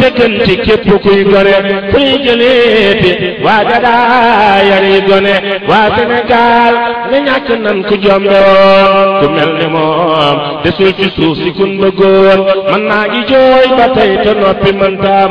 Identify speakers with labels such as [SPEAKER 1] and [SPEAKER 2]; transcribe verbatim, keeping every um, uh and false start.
[SPEAKER 1] te gën ci képp kuy gore kuy jëleeti waa dadaa yari gone waa Sénégal ne ñàkk nan ku jombe woon ku mel ni moom desul ci suuf si kun bëggoon man naa ngi jooy ba tey te noppi mënta